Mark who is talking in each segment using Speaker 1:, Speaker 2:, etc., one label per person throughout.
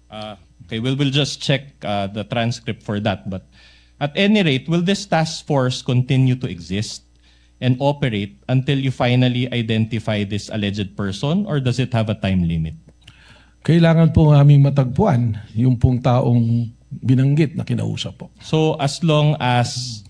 Speaker 1: Okay, we'll just check the transcript for that. But at any rate, will this task force continue to exist and operate until you finally identify this alleged person, or does it have a time limit?
Speaker 2: Kailangan po aming matagpuan yung pong taong binanggit na kinausap po.
Speaker 1: So as long as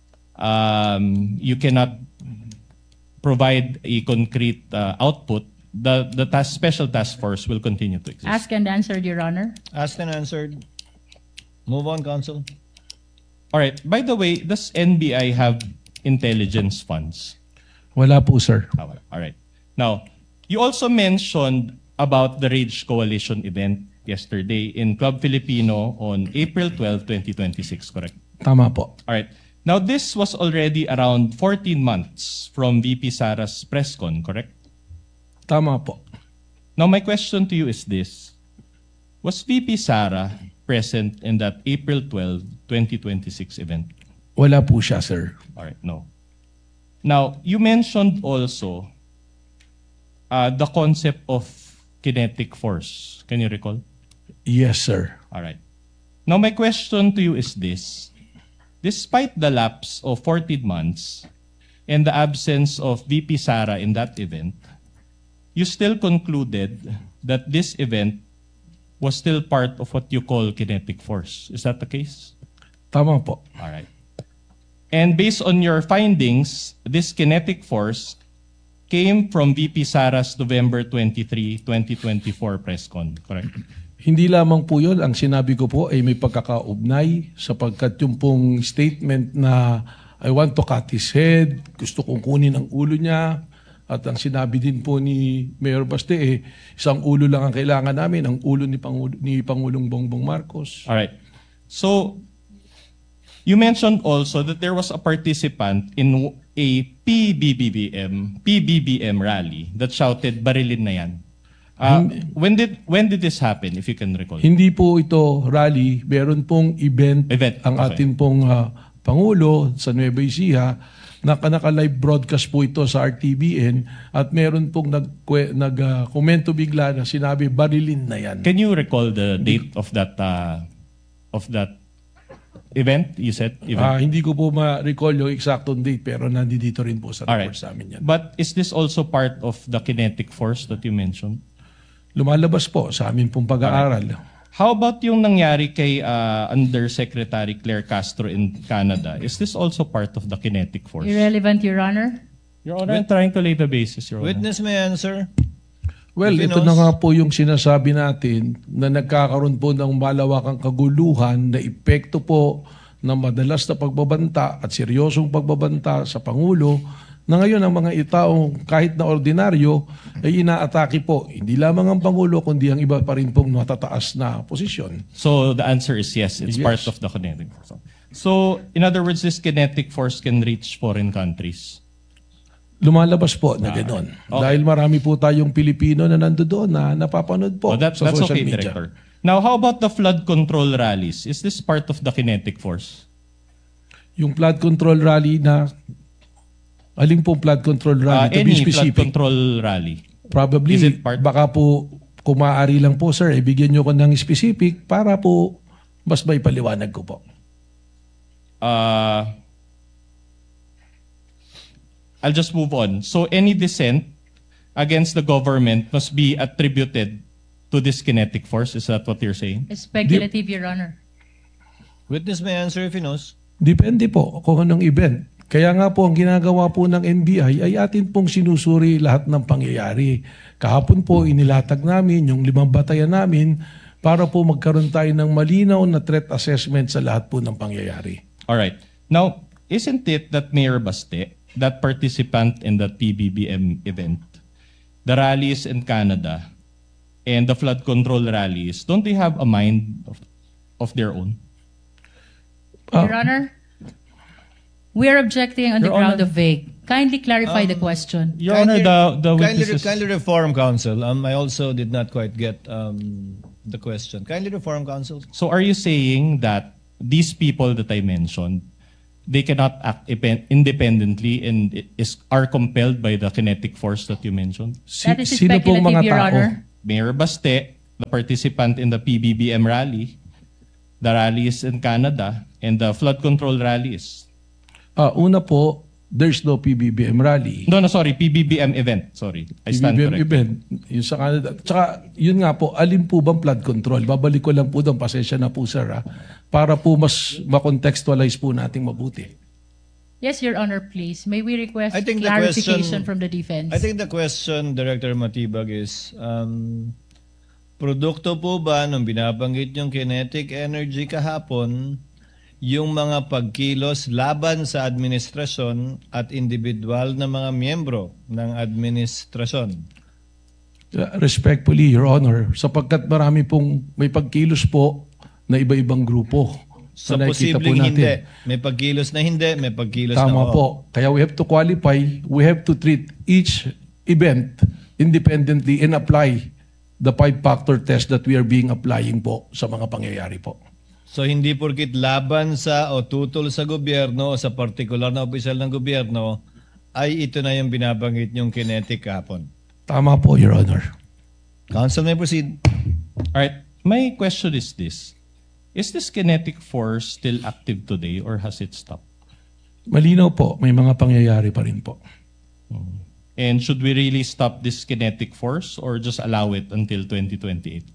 Speaker 1: you cannot provide a concrete output, the special task force will continue to exist.
Speaker 3: Asked and answered, Your Honor.
Speaker 4: Asked and answered. Move on, counsel.
Speaker 1: All right. By the way, does NBI have intelligence funds?
Speaker 2: Wala po, sir.
Speaker 1: All right. Now, you also mentioned about the Rage Coalition event yesterday in Club Filipino on April 12, 2026, correct?
Speaker 2: Tama po.
Speaker 1: All right. Now, this was already around 14 months from VP Sara's press con, correct?
Speaker 2: Tama po.
Speaker 1: Now, my question to you is this. Was VP Sara present in that April 12, 2026 event?
Speaker 2: Wala po siya, sir.
Speaker 1: All right, no. Now, you mentioned also the concept of kinetic force. Can you recall?
Speaker 2: Yes, sir.
Speaker 1: All right. Now, my question to you is this. Despite the lapse of 14 months and the absence of VP Sara in that event, you still concluded that this event was still part of what you call kinetic force. Is that the case?
Speaker 2: Tama po.
Speaker 1: All right. And based on your findings, this kinetic force came from VP Sara's November 23, 2024 press con, correct?
Speaker 2: Hindi lamang po yun. Ang sinabi ko po ay may pagkakaugnay sapagkat yung pong statement na I want to cut his head, gusto kong kunin ang ulo niya, at ang sinabi din po ni Mayor Baste, isang ulo lang ang kailangan namin, ang ulo ni Pangulong Bongbong Marcos.
Speaker 1: All right. So, you mentioned also that there was a participant in a PBBM rally that shouted, "Barilin na yan." When did this happen, if you can recall?
Speaker 2: Hindi po ito rally, meron pong event. Ang
Speaker 1: okay.
Speaker 2: atin pong Pangulo sa Nueva Ecija, naka-live broadcast po ito sa RTBN at meron pong nag-komento bigla na sinabi, "Barilin na yan."
Speaker 1: Can you recall the date of that event? You said event?
Speaker 2: Hindi ko po ma-recall yung exactong date pero nandito rin po sa report sa amin yan.
Speaker 1: But is this also part of the kinetic force that you mentioned?
Speaker 2: Lumalabas po sa amin pong pag-aaral.
Speaker 1: How about yung nangyari kay Undersecretary Claire Castro in Canada? Is this also part of the kinetic force?
Speaker 3: Irrelevant, Your Honor.
Speaker 1: Your Honor, I'm trying to lay the basis, Your Honor.
Speaker 4: Witness may answer.
Speaker 2: Well, ito na nga po yung sinasabi natin na nagkakaroon po ng malawakang kaguluhan na epekto po ng madalas na pagbabanta at seryosong pagbabanta sa Pangulo na ngayon ang mga itaong kahit na ordinaryo ay inaatake po. Hindi lamang ang Pangulo kundi ang iba pa rin pong matataas na posisyon.
Speaker 1: So the answer is yes, it's part of the kinetic force. So in other words, this kinetic force can reach foreign countries.
Speaker 2: Lumalabas po na gano'n. Okay. Dahil marami po tayong Pilipino na nandoon na napapanood po sa social
Speaker 1: okay,
Speaker 2: media.
Speaker 1: Director. Now, how about the flood control rallies? Is this part of the kinetic force?
Speaker 2: Yung flood control rally na, aling pong flood control rally? To be specific.
Speaker 1: Any flood control rally?
Speaker 2: Probably,
Speaker 1: is it part?
Speaker 2: Baka po, kung maaari lang po sir, ibigyan nyo ko ng specific para po mas may paliwanag ko po.
Speaker 1: I'll just move on. So any dissent against the government must be attributed to this kinetic force. Is that what you're saying?
Speaker 3: It's speculative, Your Honor.
Speaker 4: Witness may answer if he knows.
Speaker 2: Depende po kung anong event. Kaya nga po ang ginagawa po ng NBI ay atin pong sinusuri lahat ng pangyayari. Kahapon po inilatag namin yung 5 batayan namin para po magkaroon tayo ng malinaw na threat assessment sa lahat po ng pangyayari.
Speaker 1: All right. Now, isn't it that Mayor Baste, that participant in that PBBM event, the rallies in Canada, and the flood control rallies, don't they have a mind of their own?
Speaker 3: Your Honor, we are objecting on the ground of vague. Kindly clarify the question.
Speaker 1: Your Honor, the witnesses...
Speaker 4: Kindly reform, counsel. I also did not quite get the question. Kindly reform, counsel.
Speaker 1: So are you saying that these people that I mentioned, they cannot act independently and are compelled by the kinetic force that you mentioned?
Speaker 3: That is speculative, Your Honor.
Speaker 1: Mayor Baste, the participant in the PBBM rally, the rallies in Canada, and the flood control rallies?
Speaker 2: Una po, there's no PBBM rally.
Speaker 1: No, sorry, PBBM event. Sorry, I stand
Speaker 2: PBBM
Speaker 1: corrected.
Speaker 2: event, yung sa Canada. Tsaka, yun nga po, alin po bang flood control? Babalik ko lang po doon, pasensya na po sir, para po mas makontextualize po nating mabuti.
Speaker 3: Yes, Your Honor, please. May we request
Speaker 4: I think the
Speaker 3: clarification
Speaker 4: question-
Speaker 3: from the defense?
Speaker 4: I think the question, Director Matibag, is produkto po ba nung binabanggit yung kinetic energy kahapon yung mga pagkilos laban sa administrasyon at individual na mga miyembro ng administrasyon?
Speaker 2: Respectfully, Your Honor, sapagkat marami pong may pagkilos po na iba-ibang grupo.
Speaker 4: So
Speaker 2: na nakikita po
Speaker 4: posibleng
Speaker 2: natin.
Speaker 4: hindi. May pagkilos na hindi, may pagkilos na
Speaker 2: Tama
Speaker 4: oo.
Speaker 2: po. Kaya we have to qualify, we have to treat each event independently and apply the 5-factor test that we are being applying po sa mga pangyayari po.
Speaker 4: So hindi porkit laban sa o tutol sa gobyerno o sa partikular na opisyal ng gobyerno ay ito na yung binabanggit yung kinetic kahapon.
Speaker 2: Tama po, Your Honor.
Speaker 4: Counsel may proceed.
Speaker 1: All right, my question is this. Is this kinetic force still active today or has it stopped?
Speaker 2: Malinaw po, may mga pangyayari pa rin po.
Speaker 1: And should we really stop this kinetic force or just allow it until 2028?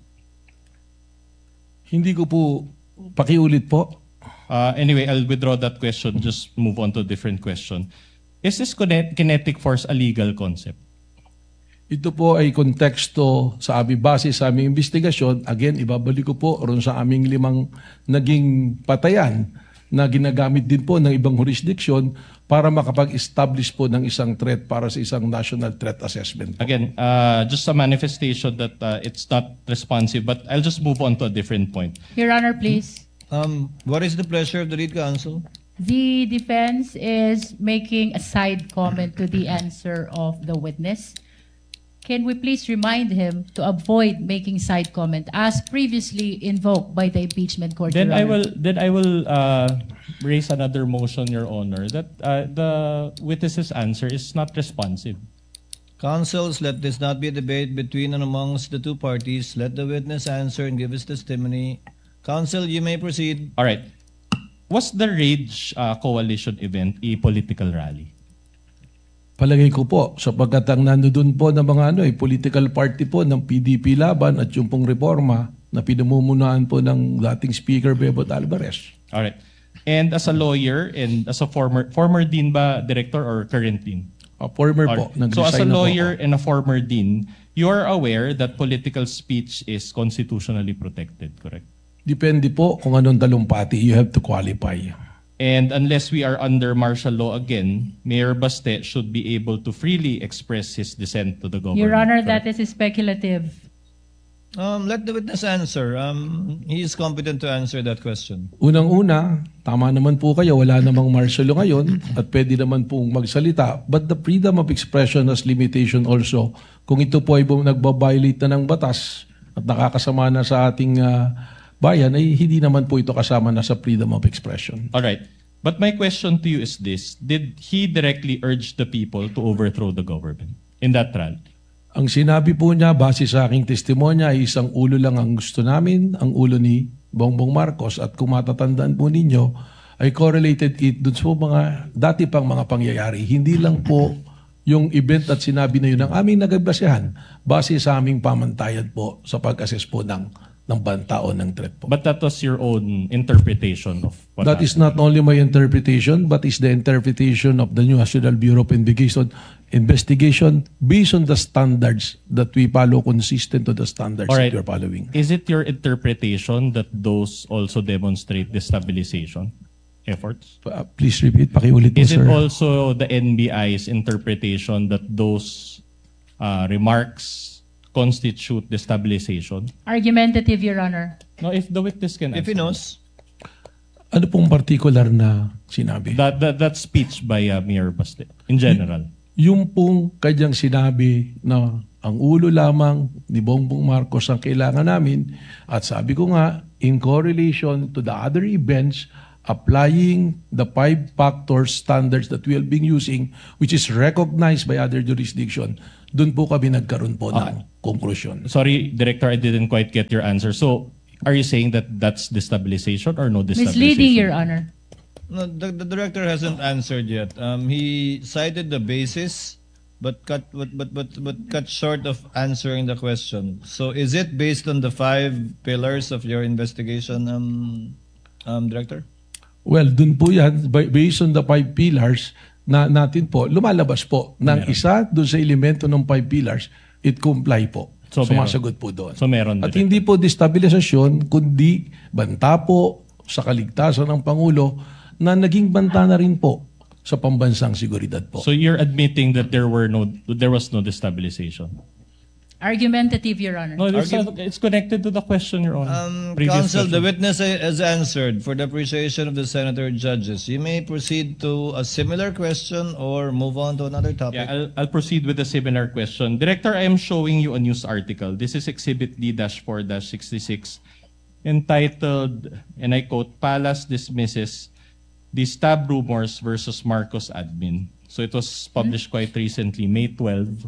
Speaker 2: Hindi ko po, pakiulit po.
Speaker 1: Anyway, I'll withdraw that question. Just move on to a different question. Is this kinetic force a legal concept?
Speaker 2: Ito po ay konteksto sa base sa aming investigasyon. Again, ibabalik ko po ron sa aming 5 naging patayan na ginagamit din po ng ibang jurisdiction para makapag-establish po ng isang threat para sa isang national threat assessment.
Speaker 1: Again, just a manifestation that it's not responsive, but I'll just move on to a different point.
Speaker 3: Your Honor, please.
Speaker 4: What is the pleasure of the lead counsel?
Speaker 3: The defense is making a side comment to the answer of the witness. Can we please remind him to avoid making side comment as previously invoked by the impeachment court?
Speaker 1: Then
Speaker 3: Your
Speaker 1: I
Speaker 3: Honor?
Speaker 1: will raise another motion, Your Honor, that the witness's answer is not responsive.
Speaker 4: Counsels, let this not be a debate between and amongst the two parties. Let the witness answer and give his testimony. Counsel, you may proceed.
Speaker 1: All right. Was the Rage Coalition event a political rally?
Speaker 2: Palagay ko po, sapagkat ang nandoon po ng mga political party po ng PDP Laban at yung pong reforma na pinamumunuan po ng dating Speaker Bebot Alvarez.
Speaker 1: All right. And as a lawyer and as a former dean ba, director or current dean?
Speaker 2: Former
Speaker 1: All
Speaker 2: po.
Speaker 1: right. So as a
Speaker 2: nag-resign na po
Speaker 1: lawyer
Speaker 2: ako.
Speaker 1: and a former dean, you are aware that political speech is constitutionally protected, correct?
Speaker 2: Depende po kung anong talumpati. You have to qualify.
Speaker 1: And unless we are under martial law again, Mayor Baste should be able to freely express his dissent to the government.
Speaker 3: Your Honor, that
Speaker 1: correct?
Speaker 3: is speculative.
Speaker 4: Let the witness answer. He is competent to answer that question.
Speaker 2: Unang-una, tama naman po kayo, wala namang martial law ngayon at pwede naman pong magsalita. But the freedom of expression has limitation also. Kung ito po ay nagbabiolate na ng batas at nakakasama na sa ating bayan, ay hindi naman po ito kasama na sa freedom of expression.
Speaker 1: All right. But my question to you is this. Did he directly urge the people to overthrow the government in that rally?
Speaker 2: Ang sinabi po niya, base sa aking testimonya, ay isang ulo lang ang gusto namin, ang ulo ni Bongbong Marcos. At kung matatandaan po ninyo, ay correlated it dun sa mga dati pang mga pangyayari. Hindi lang po yung event at sinabi na yun ang aming nagbasehan base sa aming pamantayan po sa pag-assess po ng banta o ng threat po.
Speaker 1: But that was your own interpretation of what
Speaker 2: That is not only my interpretation, but is the interpretation of the National Bureau of Investigation based on the standards that we follow, consistent to the standards
Speaker 1: All right.
Speaker 2: that we're following.
Speaker 1: Is it your interpretation that those also demonstrate destabilization efforts?
Speaker 2: Please repeat, pakiulit po,
Speaker 1: Is
Speaker 2: sir.
Speaker 1: it also the NBI's interpretation that those remarks constitute destabilization?
Speaker 3: Argumentative, Your Honor.
Speaker 1: No, if the witness can
Speaker 4: If he
Speaker 1: answer.
Speaker 4: knows,
Speaker 2: Ano pong particular na sinabi?
Speaker 1: That speech by Mayor Baste in general.
Speaker 2: Yung pong kanyang sinabi na ang ulo lamang ni Bongbong Marcos ang kailangan namin at sabi ko nga, in correlation to the other events, applying the 5-factor standards that we have been using, which is recognized by other jurisdiction, doon po kami nagkaroon po ng conclusion.
Speaker 1: Sorry, Director, I didn't quite get your answer. So, are you saying that that's destabilization or no destabilization?
Speaker 3: Misleading, Your Honor.
Speaker 4: No, the director hasn't answered yet. He cited the basis, but cut short of answering the question. So, is it based on the 5 pillars of your investigation, Director?
Speaker 2: Well, dun po yan, based on the 5 pillars na natin po, lumalabas po ng isa dun sa elemento ng 5 pillars, it comply po.
Speaker 1: So,
Speaker 2: sumasagot po doon.
Speaker 1: So, meron.
Speaker 2: At hindi po destabilisasyon, kundi banta po sa kaligtasan ng Pangulo na naging banta na rin po sa pambansang seguridad po.
Speaker 1: So, you're admitting that there was no destabilization?
Speaker 3: Argumentative, Your Honor.
Speaker 1: No, it's connected to the question, Your Honor.
Speaker 4: Counsel, the witness has answered for the appreciation of the senator judges. You may proceed to a similar question or move on to another topic.
Speaker 1: Yeah, I'll proceed with a similar question. Director, I am showing you a news article. This is Exhibit D-4-66 entitled, and I quote, Palace dismisses the stab rumors versus Marcos admin. So it was published quite recently, May 12,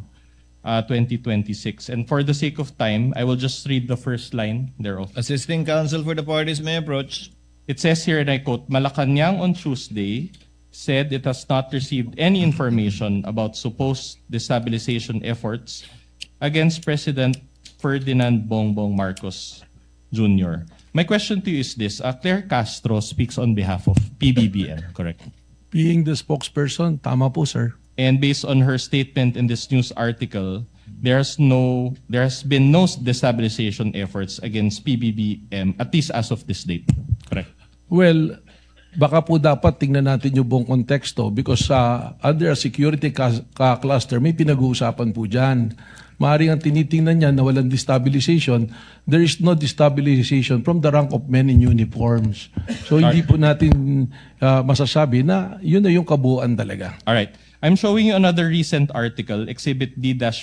Speaker 1: 2026. And for the sake of time, I will just read the first line thereof.
Speaker 4: Assisting counsel for the parties may approach.
Speaker 1: It says here, and I quote, Malacanang on Tuesday said it has not received any information about supposed destabilization efforts against President Ferdinand Bongbong Marcos Jr. My question to you is this. Claire Castro speaks on behalf of PBBM, correct?
Speaker 2: Being the spokesperson, tama po, sir.
Speaker 1: And based on her statement in this news article, there has been no destabilization efforts against PBBM, at least as of this date. Correct?
Speaker 2: Well, baka po dapat tingnan natin yung buong konteksto because under a security cluster, may pinag-uusapan po dyan. Maaaring ang tinitingnan niya na walang destabilization, there is no destabilization from the rank of men in uniforms. So hindi po natin masasabi na yun na yung kabuuan talaga.
Speaker 1: All right. I'm showing you another recent article, Exhibit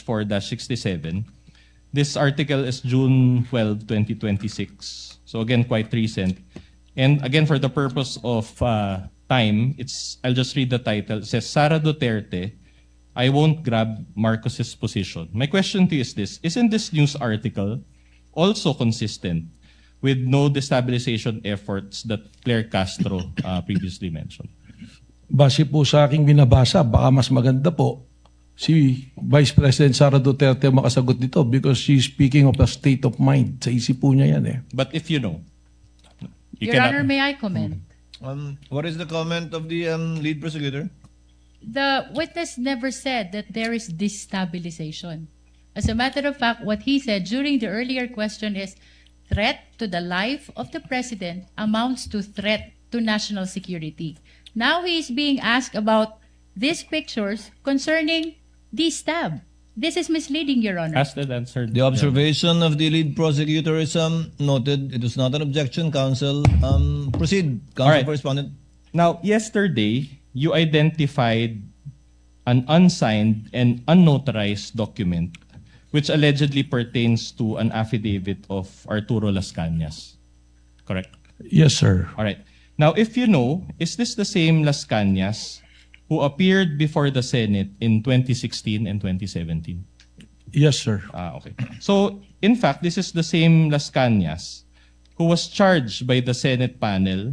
Speaker 1: D-4-67. This article is June 12, 2026. So again, quite recent. And again, for the purpose of time, I'll just read the title. It says, Sara Duterte, I won't grab Marcos's position. My question to you is this. Isn't this news article also consistent with no destabilization efforts that Claire Castro previously mentioned?
Speaker 2: Base po sa aking binabasa, baka mas maganda po si Vice President Sara Duterte makasagot dito because she's speaking of a state of mind. Sa isip po niya yan eh.
Speaker 1: But if you know,
Speaker 3: Your Honor, may I comment?
Speaker 4: What is the comment of the lead prosecutor?
Speaker 3: The witness never said that there is destabilization. As a matter of fact, what he said during the earlier question is threat to the life of the president amounts to threat to national security. Now he is being asked about these pictures concerning the stab. This is misleading, Your Honor.
Speaker 1: asked and answered.
Speaker 4: The observation of the lead prosecutor is noted. It is not an objection, counsel. Proceed, counsel
Speaker 1: All right.
Speaker 4: for respondent.
Speaker 1: Now, yesterday, you identified an unsigned and unnotarized document which allegedly pertains to an affidavit of Arturo Las Cañas. Correct?
Speaker 2: Yes, sir.
Speaker 1: All right. Now, if you know, is this the same Las Cañas who appeared before the Senate in 2016 and 2017?
Speaker 2: Yes, sir.
Speaker 1: Okay. So, in fact, this is the same Las Cañas who was charged by the Senate panel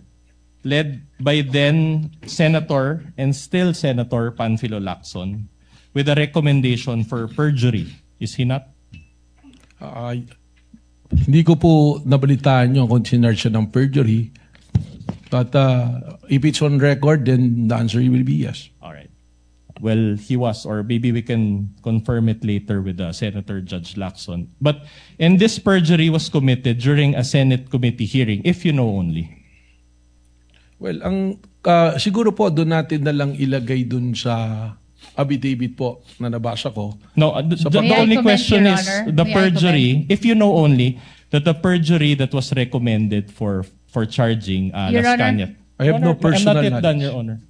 Speaker 1: led by then Senator and still Senator Panfilo Lacson with a recommendation for perjury. Is he not?
Speaker 2: Hindi ko po nabalitaan yung kung sinarge siya ng perjury. But if it's on record, then the answer will be yes.
Speaker 1: All right. Well, he was, or maybe we can confirm it later with Senator Judge Lacson. And this perjury was committed during a Senate committee hearing, if you know only.
Speaker 2: Well, siguro po doon natin na lang ilagay doon sa affidavit po na nabasa ko.
Speaker 1: No, the
Speaker 3: May I
Speaker 1: only
Speaker 3: comment,
Speaker 1: question
Speaker 3: Your
Speaker 1: is
Speaker 3: Honor?
Speaker 1: the
Speaker 3: May I
Speaker 1: perjury, if you know only, that the perjury that was recommended for charging
Speaker 3: Your
Speaker 1: Las
Speaker 3: Honor?
Speaker 1: Cañas.
Speaker 2: I have no personal
Speaker 1: I'm not yet done,
Speaker 2: knowledge.
Speaker 1: Your Honor.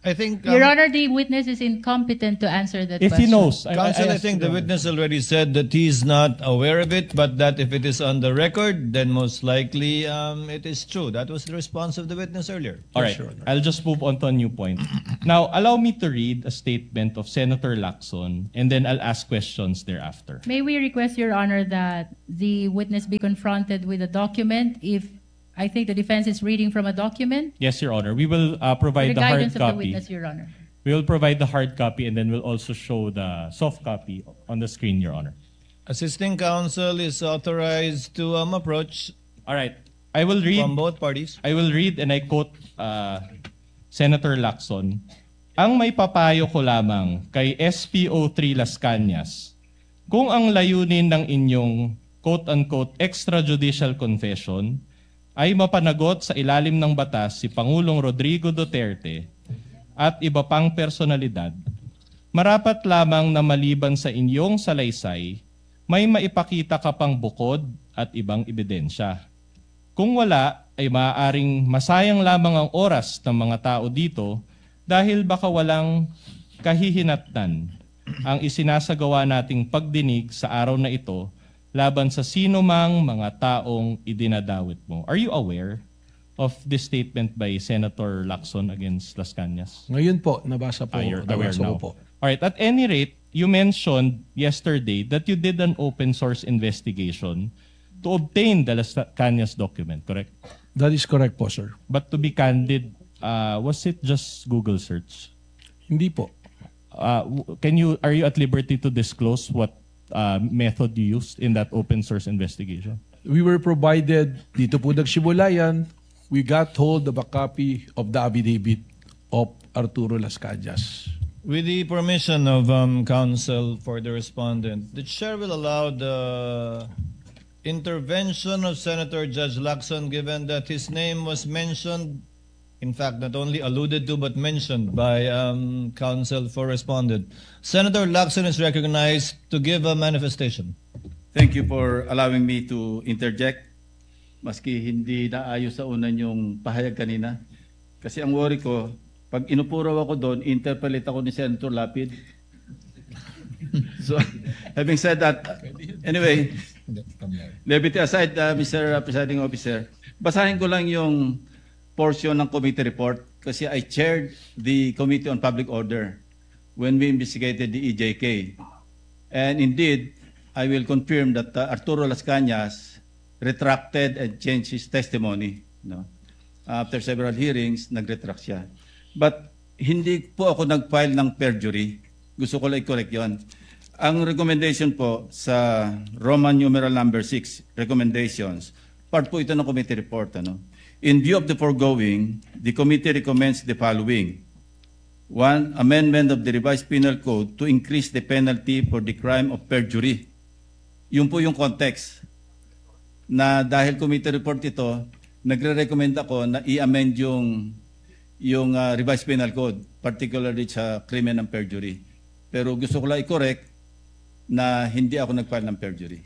Speaker 4: I think,
Speaker 3: Your Honor, the witness is incompetent to answer that
Speaker 1: If
Speaker 3: question.
Speaker 1: he knows,
Speaker 4: Counsel, I
Speaker 1: asked
Speaker 4: think the
Speaker 1: Your Honor.
Speaker 4: witness already said that he's not aware of it, but that if it is on the record, then most likely it is true. That was the response of the witness earlier.
Speaker 1: All right, I'll just move on to a new point. Now, allow me to read a statement of Senator Lacson, and then I'll ask questions thereafter.
Speaker 3: May we request, Your Honor, that the witness be confronted with a document if I think the defense is reading from a document?
Speaker 1: Yes, Your Honor. We will provide
Speaker 3: With
Speaker 1: the
Speaker 3: the
Speaker 1: hard
Speaker 3: guidance of the
Speaker 1: copy.
Speaker 3: witness, Your Honor.
Speaker 1: We will provide the hard copy, and then we'll also show the soft copy on the screen, Your Honor.
Speaker 4: Assisting counsel is authorized to approach
Speaker 1: All right. I will read.
Speaker 4: from both parties.
Speaker 1: I will read and I quote Senator Lacson. Ang may papayo ko lamang kay SPO3 Las Cañas, kung ang layunin ng inyong quote-unquote extrajudicial confession ay mapanagot sa ilalim ng batas si Pangulong Rodrigo Duterte at iba pang personalidad, marapat lamang na maliban sa inyong salaysay, may maipakita ka pang bukod at ibang ebidensya. Kung wala, ay maaaring masayang lamang ang oras ng mga tao dito dahil baka walang kahihinatnan ang isinasagawa nating pagdinig sa araw na ito laban sa sino mang mga taong idinadawit mo. Are you aware of this statement by Senator Lacson against Las Cañas?
Speaker 2: Ngayon po, nabasa po.
Speaker 1: You're aware
Speaker 2: nabasa
Speaker 1: now.
Speaker 2: ko po.
Speaker 1: All right. At any rate, you mentioned yesterday that you did an open source investigation to obtain the Las Cañas document, correct?
Speaker 2: That is correct po, sir.
Speaker 1: But to be candid, was it just Google search?
Speaker 2: Hindi po.
Speaker 1: Are you at liberty to disclose what method you used in that open source investigation?
Speaker 2: We were provided, dito po nagsimula yan, we got hold of a copy of the affidavit of Arturo Las Cañas.
Speaker 4: With the permission of counsel for the respondent, the chair will allow the intervention of Senator Judge Lacson given that his name was mentioned, in fact, not only alluded to but mentioned by counsel for respondent. Senator Lacson is recognized to give a manifestation.
Speaker 5: Thank you for allowing me to interject. Maski hindi naayos sa unan yung pahayag kanina. Kasi ang worry ko, pag inupuraw ako doon, interpolate ako ni Senator Lapid. So, having said that, anyway, levity aside, Mr. Presiding Officer, basahin ko lang yung portion ng committee report kasi I chaired the Committee on Public Order when we investigated the EJK. And indeed, I will confirm that Arturo Las Cañas retracted and changed his testimony. No? After several hearings, nag-retract siya. But hindi po ako nag-file ng perjury. Gusto ko lang i-correct yun. Ang recommendation po sa Roman numeral number 6, recommendations, part po ito ng committee report. Ano? In view of the foregoing, the committee recommends the following. 1, amendment of the revised penal code to increase the penalty for the crime of perjury. Yun po yung context na dahil committee report ito, nagre-recommend ako na i-amend yung revised penal code, particularly sa krimen ng perjury. Pero gusto ko lang i-correct na hindi ako nag-file ng perjury.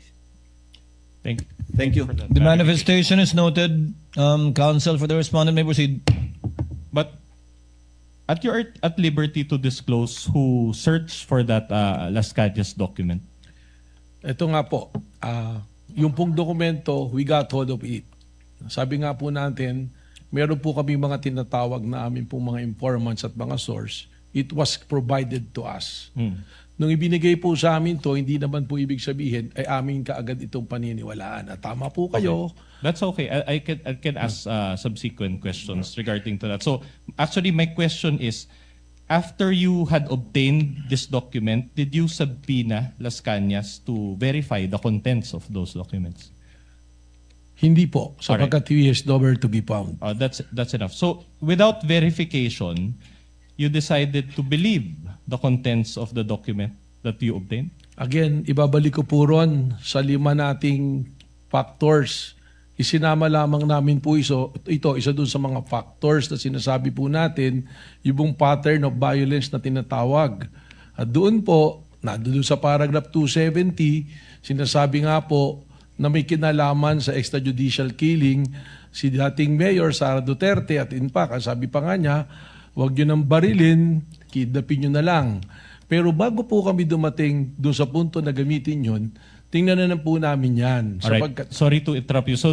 Speaker 5: Thank you.
Speaker 4: The manifestation is noted. Counsel for the respondent may proceed.
Speaker 1: But you're at liberty to disclose who searched for that Las Cañas document.
Speaker 2: Ito nga po, yung pong dokumento, we got hold of it. Sabi nga po natin, meron po kami mga tinatawag na amin pong mga informants at mga source. It was provided to us. Nung ibinigay po sa amin to, hindi naman po ibig sabihin ay amin kaagad itong paniniwalaan. At tama po kayo.
Speaker 1: Okay. That's okay. I can ask subsequent questions regarding to that. So actually my question is, after you had obtained this document, did you subpoena Las Cañas to verify the contents of those documents?
Speaker 2: Hindi po, sapagkat he is nowhere to be found.
Speaker 1: That's enough. So without verification, you decided to believe the contents of the document that you obtained?
Speaker 2: Again, ibabalik ko po ron sa 5 nating factors. Isinama lamang namin po ito, isa dun sa mga factors na sinasabi po natin, yung pattern of violence na tinatawag. At doon po, doon sa paragraph 270, sinasabi nga po na may kinalaman sa extrajudicial killing si dating Mayor Sara Duterte at in fact, sabi pa nga niya, Huwag nyo nang barilin, kidnapin nyo na lang. Pero bago po kami dumating doon sa punto na gamitin yun, tingnan na po namin yan.
Speaker 1: Alright. Sorry to interrupt you. So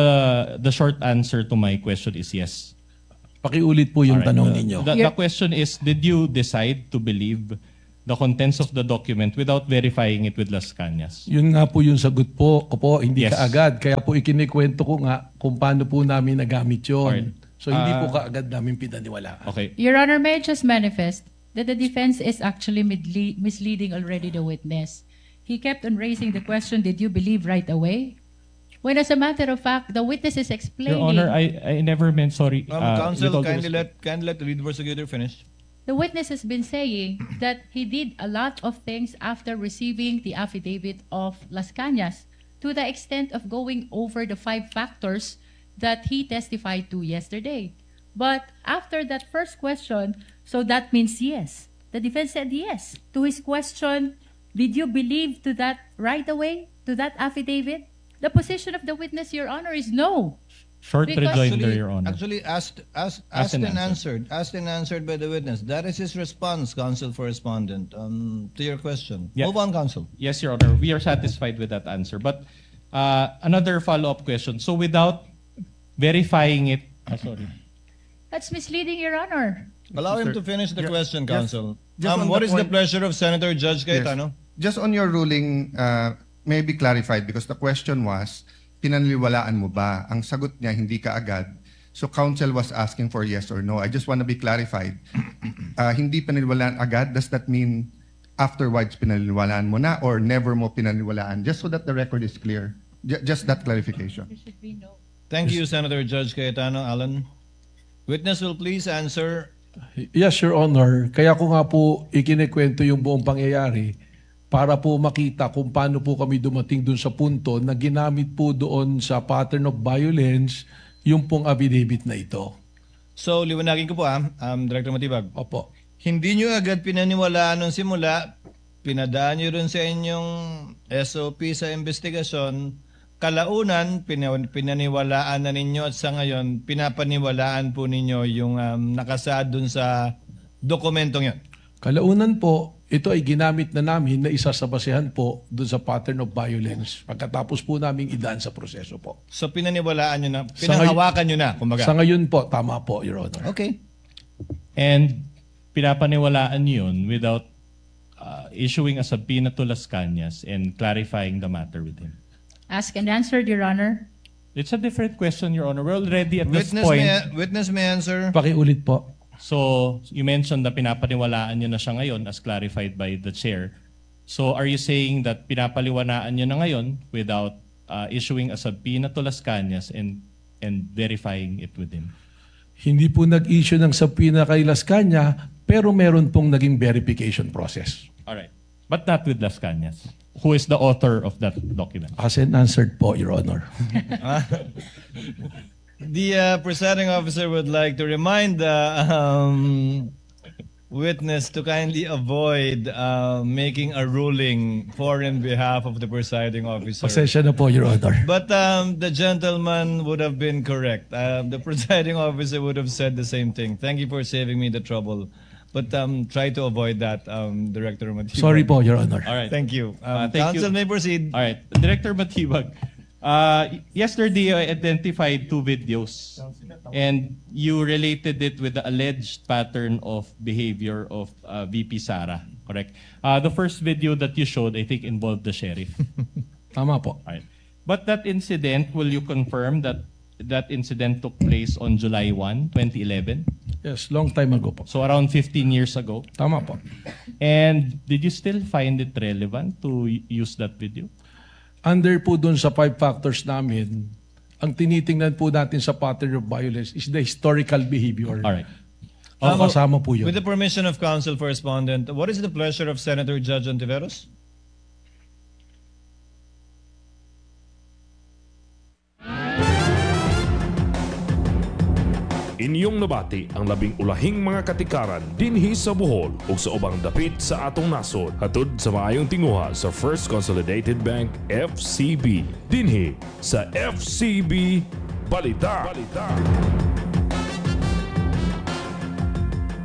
Speaker 1: the short answer to my question is yes.
Speaker 2: Pakiulit po yung
Speaker 1: Alright.
Speaker 2: tanong ninyo.
Speaker 1: The question is, did you decide to believe the contents of the document without verifying it with Las Cañas?
Speaker 2: Yun nga po yung sagot po ko po, hindi
Speaker 1: Yes.
Speaker 2: kaagad. Kaya po ikinikwento ko nga kung paano po namin nagamit yun.
Speaker 1: Alright.
Speaker 2: So hindi po kaagad namin pinaniwalaan.
Speaker 1: Okay.
Speaker 3: Your Honor, may I just manifest that the defense is actually misleading already the witness. He kept on raising the question, did you believe right away? When as a matter of fact, the witness is explaining.
Speaker 1: Your Honor, I never meant, sorry.
Speaker 4: Counsel,
Speaker 1: with all due
Speaker 4: kindly
Speaker 1: respect-
Speaker 4: let the lead prosecutor finish.
Speaker 3: The witness has been saying that he did a lot of things after receiving the affidavit of Las Cañas, to the extent of going over the 5 factors that he testified to yesterday. But after that first question, so that means yes. The defense said yes. To his question, did you believe to that right away, to that affidavit? The position of the witness, Your Honor, is no.
Speaker 1: Short
Speaker 3: Because-
Speaker 1: rejoinder, Your Honor.
Speaker 4: Actually, asked
Speaker 1: and
Speaker 4: and answered by the witness. That is his response, counsel for respondent, to your question.
Speaker 1: Yeah.
Speaker 4: Move on, counsel.
Speaker 1: Yes, Your Honor. We are satisfied with that answer. But another follow-up question. So without verifying it, sorry.
Speaker 3: That's misleading, Your Honor.
Speaker 4: Allow him to finish the question, counsel.
Speaker 6: just on
Speaker 4: What
Speaker 6: the
Speaker 4: is the
Speaker 6: point-
Speaker 4: pleasure of Senator Judge Cayetano?
Speaker 6: Just on your ruling, may be clarified because the question was, pinaniniwalaan mo ba? Ang sagot niya, hindi ka agad. So counsel was asking for yes or no. I just want to be clarified. Hindi pinaniniwalaan agad, does that mean afterwards pinaniniwalaan mo na or never mo pinaniniwalaan? Just so that the record is clear. Just that clarification.
Speaker 3: There should be no.
Speaker 4: Thank you, Senator Judge Cayetano. Alan? Witness will please answer.
Speaker 2: Yes, Your Honor. Kaya ko nga po ikinikwento yung buong pangyayari para po makita kung paano po kami dumating dun sa punto na ginamit po doon sa pattern of violence yung pong affidavit na ito.
Speaker 4: So, liwanagin ko po Director Matibag.
Speaker 2: Opo.
Speaker 4: Hindi nyo agad pinaniwalaan nung simula, pinadaan nyo rin sa inyong SOP sa investigasyon, kalaunan, pinaniwalaan na ninyo at sa ngayon, pinapaniwalaan po ninyo yung nakasaad dun sa dokumentong yun.
Speaker 2: Kalaunan po, ito ay ginamit na namin na isa sa basehan po doon sa pattern of violence pagkatapos po namin idaan sa proseso po.
Speaker 4: So pinaniwalaan nyo na, pinanghawakan nyo na, kumbaga.
Speaker 2: Sa ngayon po, tama po, Your Honor.
Speaker 4: Okay.
Speaker 1: And pinapaniwalaan yun without issuing a subpoena to Las Cañas and clarifying the matter with him.
Speaker 3: Asked and answered, Your Honor.
Speaker 1: It's a different question, Your Honor. We're already at this
Speaker 4: Witness
Speaker 1: point.
Speaker 4: witness may answer.
Speaker 2: Pakiulit po.
Speaker 1: So, you mentioned na pinapaniwalaan nyo na siya ngayon as clarified by the chair. So, are you saying that pinapaliwanaan nyo na ngayon without issuing a subpoena to Las Cañas and verifying it with him?
Speaker 2: Hindi po nag-issue ng subpoena kay Las Cañas, pero meron pong naging verification process.
Speaker 1: All right. But not with Las Cañas, who is the author of that document.
Speaker 2: As and answered po, Your Honor.
Speaker 4: The presiding officer would like to remind the witness to kindly avoid making a ruling for and behalf of the presiding officer.
Speaker 2: Pasensya na po, Your Honor.
Speaker 4: But the gentleman would have been correct. The presiding officer would have said the same thing. Thank you for saving me the trouble. But try to avoid that, Director Matibag.
Speaker 2: Sorry po, Your Honor.
Speaker 1: All right.
Speaker 4: Thank you.
Speaker 1: Thank
Speaker 4: Counsel
Speaker 1: you.
Speaker 4: may proceed.
Speaker 1: All right. Director Matibag, yesterday I identified 2 videos and you related it with the alleged pattern of behavior of VP Sara, correct? The first video that you showed, I think, involved the sheriff.
Speaker 2: Tama po.
Speaker 1: All right. But that incident, will you confirm that that incident took place on July 1, 2011?
Speaker 2: Yes, long time ago po.
Speaker 1: So around 15 years ago.
Speaker 2: Tama po.
Speaker 1: And did you still find it relevant to use that video?
Speaker 2: Under po dun sa 5 factors namin, ang tinitingnan po natin sa pattern of violence is the historical behavior.
Speaker 1: All right.
Speaker 2: Kasama po yun.
Speaker 4: With the permission of counsel for respondent, what is the pleasure of Senator Judge Ontiveros?
Speaker 7: Inyong nabati ang labing ulahing mga katikaran dinhi sa Bohol ug sa ubang dapit sa atong nasod hatod sa maayong tinguha sa First Consolidated Bank FCB dinhi sa FCB Balita.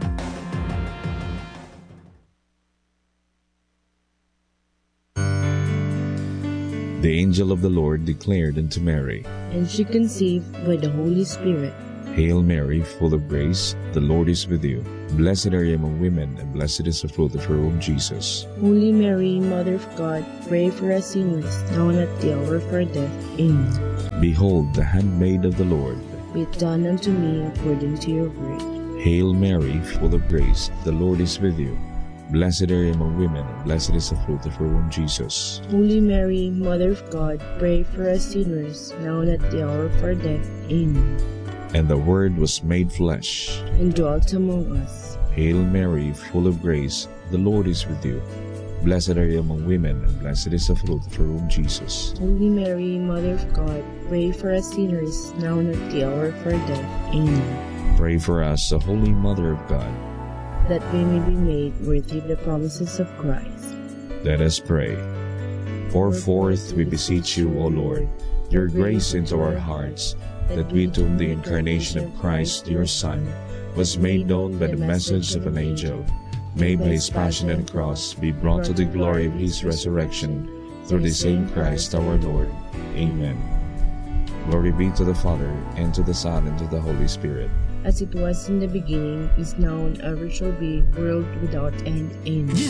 Speaker 8: The angel of the Lord declared unto Mary,
Speaker 9: and she conceived by the Holy Spirit.
Speaker 8: Hail Mary, full of grace, the Lord is with you. Blessed are you among women, and blessed is the fruit of your womb, Jesus.
Speaker 9: Holy Mary, Mother of God, pray for us sinners, now and at the hour of our death. Amen.
Speaker 8: Behold, the handmaid of the Lord.
Speaker 9: Be it done unto me according to your word.
Speaker 8: Hail Mary, full of grace, the Lord is with you. Blessed are you among women, and blessed is the fruit of your womb, Jesus.
Speaker 9: Holy Mary, Mother of God, pray for us sinners, now and at the hour of our death. Amen.
Speaker 8: And the Word was made flesh,
Speaker 9: and dwelt among us.
Speaker 8: Hail Mary, full of grace, the Lord is with you. Blessed are you among women, and blessed is the fruit of your womb, Jesus.
Speaker 9: Holy Mary, Mother of God, pray for us sinners, now and at the hour of our death. Amen.
Speaker 8: Pray for us, the Holy Mother of God,
Speaker 9: that we may be made worthy of the promises of Christ.
Speaker 8: Let us pray. Pour forth, we beseech you, O Lord, your grace into our hearts, that we, to whom the incarnation of Christ, your Son, was made known by the message of an angel, may by his passion and cross be brought to the glory of his resurrection, through the same Christ our Lord. Amen. Glory be to the Father, and to the Son, and to the Holy Spirit.
Speaker 9: As it was in the beginning, is now, and ever shall be, world without end. Amen.